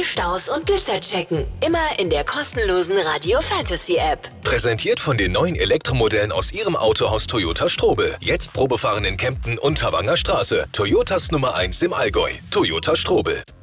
Staus und Blitzer checken. Immer in der kostenlosen Radio Fantasy App. Präsentiert von den neuen Elektromodellen aus Ihrem Autohaus Toyota Strobel. Jetzt Probefahren in Kempten und Tavanger Straße. Toyotas Nummer 1 im Allgäu. Toyota Strobel.